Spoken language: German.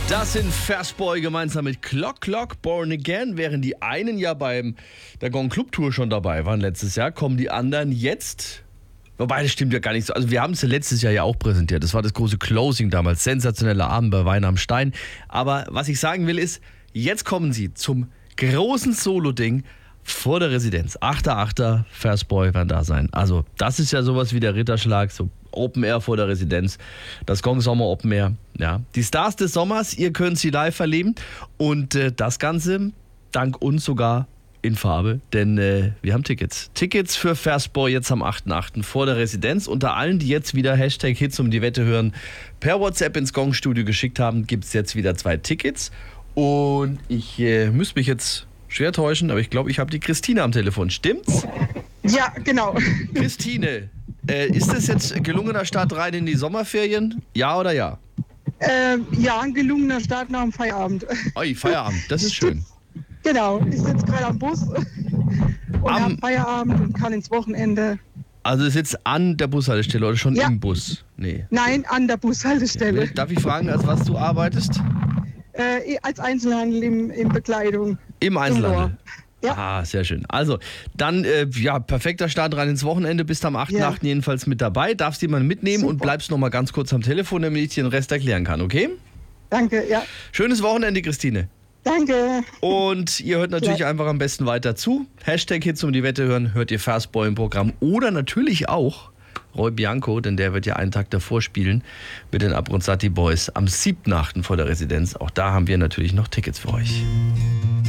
Das sind Fastboy gemeinsam mit Clock Clock Born Again. Während die einen ja beim der Gong Club Tour schon dabei waren letztes Jahr, kommen die anderen jetzt. Wobei, das stimmt ja gar nicht so. Also wir haben es ja letztes Jahr ja auch präsentiert. Das war das große Closing damals. Sensationeller Abend bei Wein am Stein. Aber was ich sagen will ist, jetzt kommen sie zum großen Solo-Ding vor der Residenz. 8.8. Fastboy werden da sein. Also das ist ja sowas wie der Ritterschlag, so Open Air vor der Residenz. Das Gong Sommer Open Air. Ja. Die Stars des Sommers, ihr könnt sie live erleben. Und das Ganze dank uns sogar in Farbe, denn wir haben Tickets. Tickets für Fastboy jetzt am 8.8. vor der Residenz. Unter allen, die jetzt wieder Hashtag Hits um die Wette hören, per WhatsApp ins Gong-Studio geschickt haben, gibt es jetzt wieder 2 Tickets. Und ich müsste mich jetzt schwer täuschen, aber ich glaube, ich habe die Christine am Telefon. Stimmt's? Ja, genau. Christine, ist das jetzt ein gelungener Start rein in die Sommerferien? Ja oder ja? Ja, ein gelungener Start nach dem Feierabend. Oi, Feierabend, das ist schön. Genau, ich sitze gerade am Bus und habe Feierabend und kann ins Wochenende. Also ist jetzt an der Bushaltestelle oder schon Ja. im Bus? Nee. Nein, an der Bushaltestelle. Darf ich fragen, als was du arbeitest? Als Einzelhandel in Bekleidung. Im Einzelhandel? Ja. Ah, sehr schön. Also, dann, perfekter Start rein ins Wochenende. Bist am 8.8. Ja. jedenfalls mit dabei. Darfst jemanden mitnehmen Super. und bleibst noch mal ganz kurz am Telefon, damit ich dir den Rest erklären kann, okay? Danke, ja. Schönes Wochenende, Christine. Danke. Und ihr hört natürlich einfach am besten weiter zu. Hashtag Hits um die Wette hören, hört ihr Fastboy im Programm. Oder natürlich auch Roy Bianco, denn der wird ja einen Tag davor spielen mit den Abronzati Boys am 7.8. vor der Residenz. Auch da haben wir natürlich noch Tickets für euch.